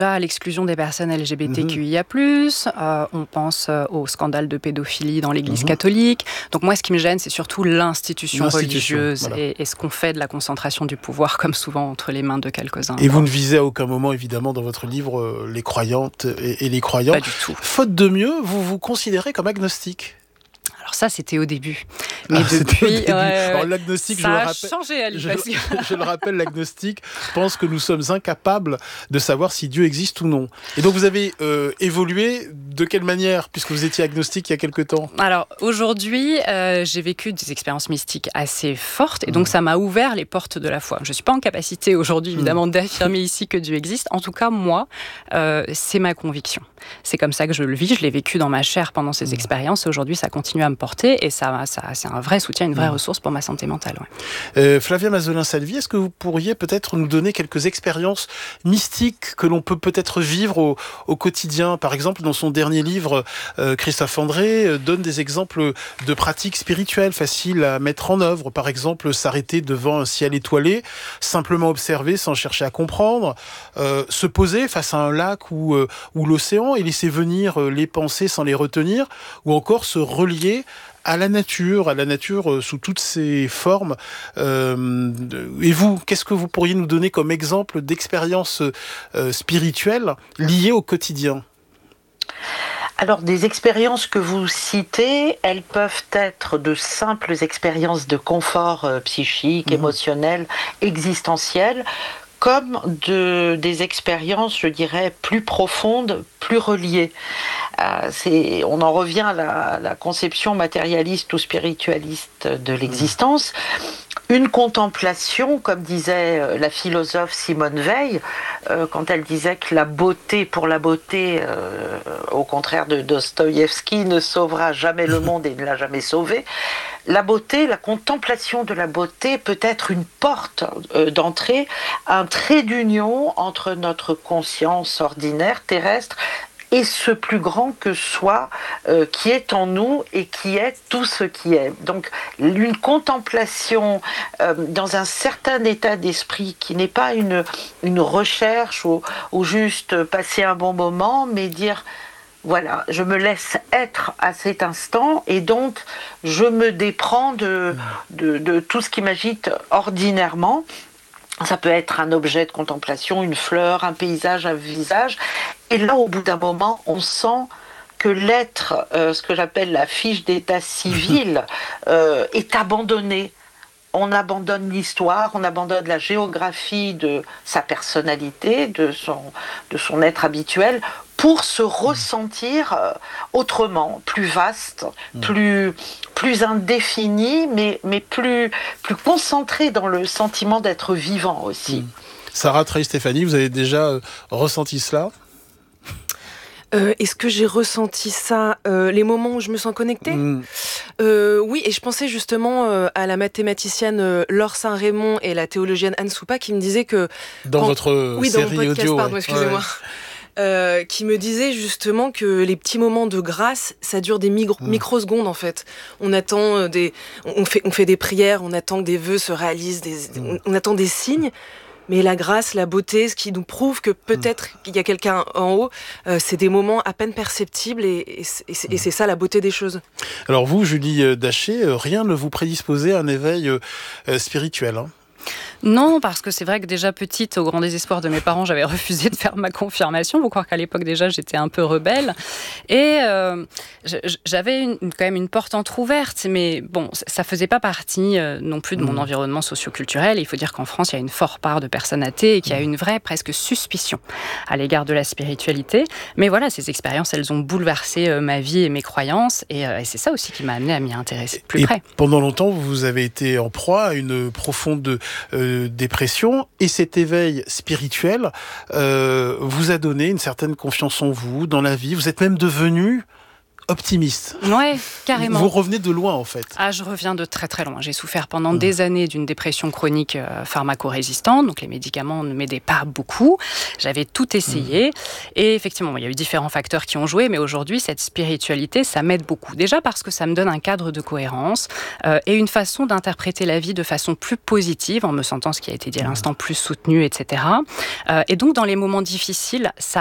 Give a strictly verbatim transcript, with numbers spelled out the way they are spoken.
à l'exclusion des personnes L G B T Q I A plus, mmh. euh, on pense euh, au scandale de pédophilie dans l'Église mmh. catholique. Donc moi, ce qui me gêne, c'est surtout l'institution, l'institution religieuse voilà. et, et ce qu'on fait de la concentration du pouvoir, comme souvent entre les mains de quelques-uns. Et vous ne visez à aucun moment, évidemment, dans votre livre, euh, les croyantes et, et les croyants. Pas du tout. Faute de mieux, vous vous considérez comme agnostique ? Alors ça, c'était au début. Mais ah, depuis, au début. Ouais, Alors, l'agnostique, ça je le a rappelle, changé, Ali, je, parce que... je le rappelle, l'agnostique pense que nous sommes incapables de savoir si Dieu existe ou non. Et donc vous avez euh, évolué de quelle manière, puisque vous étiez agnostique il y a quelque temps ? Alors aujourd'hui, euh, j'ai vécu des expériences mystiques assez fortes, et donc mmh. ça m'a ouvert les portes de la foi. Je ne suis pas en capacité aujourd'hui, évidemment, mmh. d'affirmer ici que Dieu existe. En tout cas, moi, euh, c'est ma conviction. C'est comme ça que je le vis. Je l'ai vécu dans ma chair pendant ces mmh. expériences, et aujourd'hui, ça continue à me porter, et ça, ça, c'est un vrai soutien, une vraie mmh. ressource pour ma santé mentale. Ouais. Euh, Flavia Mazelin-Salvi, est-ce que vous pourriez peut-être nous donner quelques expériences mystiques que l'on peut peut-être vivre au, au quotidien ? Par exemple, dans son dernier livre, euh, Christophe André euh, donne des exemples de pratiques spirituelles faciles à mettre en œuvre. Par exemple, s'arrêter devant un ciel étoilé, simplement observer sans chercher à comprendre, euh, se poser face à un lac ou, euh, ou l'océan et laisser venir euh, les pensées sans les retenir, ou encore se relier à la nature, à la nature euh, sous toutes ses formes. Euh, et vous, qu'est-ce que vous pourriez nous donner comme exemple d'expérience euh, spirituelle liée au quotidien ? Alors, des expériences que vous citez, elles peuvent être de simples expériences de confort euh, psychique, mmh. émotionnel, existentiel, comme de, des expériences, je dirais, plus profondes, plus reliées. Euh, c'est, on en revient à la, la conception matérialiste ou spiritualiste de l'existence. Une contemplation, comme disait la philosophe Simone Veil, euh, quand elle disait que la beauté pour la beauté, euh, au contraire de Dostoïevski, ne sauvera jamais le monde et ne l'a jamais sauvé. La beauté, la contemplation de la beauté peut être une porte euh, d'entrée, un trait d'union entre notre conscience ordinaire, terrestre, et ce plus grand que soi, euh, qui est en nous et qui est tout ce qui est. Donc une contemplation euh, dans un certain état d'esprit qui n'est pas une, une recherche ou, ou juste passer un bon moment, mais dire voilà, je me laisse être à cet instant et donc je me déprends de, de, de tout ce qui m'agite ordinairement. Ça peut être un objet de contemplation, une fleur, un paysage, un visage. Et là, au bout d'un moment, on sent que l'être, euh, ce que j'appelle la fiche d'état civil, euh, est abandonné. On abandonne l'histoire, on abandonne la géographie de sa personnalité, de son, de son être habituel, pour se ressentir euh, autrement, plus vaste, plus, plus indéfini, mais, mais plus, plus concentré dans le sentiment d'être vivant aussi. Sarah Trey-Stéphanie, vous avez déjà euh, ressenti cela ? Euh, est-ce que j'ai ressenti ça euh, les moments où je me sens connectée ? mmh. euh, Oui, et je pensais justement euh, à la mathématicienne euh, Laure Saint-Raymond et la théologienne Anne Soupa qui me disaient que... Dans quand... votre oui, série dans mon podcast, audio, pardon, ouais. excusez-moi. Ouais. Euh, qui me disait justement que les petits moments de grâce, ça dure des micro- mmh. microsecondes en fait. On attend des, on fait, on fait des prières, on attend que des vœux se réalisent, des, mmh. on, on attend des signes. Mais la grâce, la beauté, ce qui nous prouve que peut-être mmh. qu'il y a quelqu'un en haut, euh, c'est des moments à peine perceptibles et, et, et, c'est, mmh. et c'est ça la beauté des choses. Alors vous, Julie Daché, rien ne vous prédisposait à un éveil euh, spirituel, hein ? Non, parce que c'est vrai que déjà petite, au grand désespoir de mes parents, j'avais refusé de faire ma confirmation. Vous croire qu'à l'époque déjà, j'étais un peu rebelle. Et euh, j'avais une, quand même une porte entrouverte, mais bon, ça faisait pas partie euh, non plus de mon mmh. environnement socio-culturel. Il faut dire qu'en France, il y a une forte part de personnes athées et qu'il y a une vraie presque suspicion à l'égard de la spiritualité. Mais voilà, ces expériences, elles ont bouleversé euh, ma vie et mes croyances. Et, euh, et c'est ça aussi qui m'a amené à m'y intéresser de plus et près. Pendant longtemps, vous avez été en proie à une profonde euh, dépression, et cet éveil spirituel euh, vous a donné une certaine confiance en vous, dans la vie. Vous êtes même devenu optimiste. Ouais, carrément. Vous revenez de loin, en fait. Ah, je reviens de très très loin. J'ai souffert pendant mmh. des années d'une dépression chronique euh, pharmacorésistante, donc les médicaments ne m'aidaient pas beaucoup. J'avais tout essayé mmh. et effectivement, il y a eu différents facteurs qui ont joué, mais aujourd'hui, cette spiritualité, ça m'aide beaucoup. Déjà parce que ça me donne un cadre de cohérence euh, et une façon d'interpréter la vie de façon plus positive, en me sentant, ce qui a été dit à l'instant, plus soutenue, et cetera. Euh, et donc, dans les moments difficiles, ça